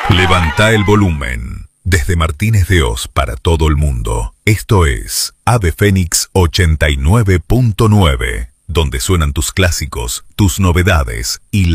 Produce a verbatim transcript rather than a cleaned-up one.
Levanta el volumen. Desde Martínez de Oz para todo el mundo, esto es Ave Fénix ochenta y nueve punto nueve, donde suenan tus clásicos, tus novedades y la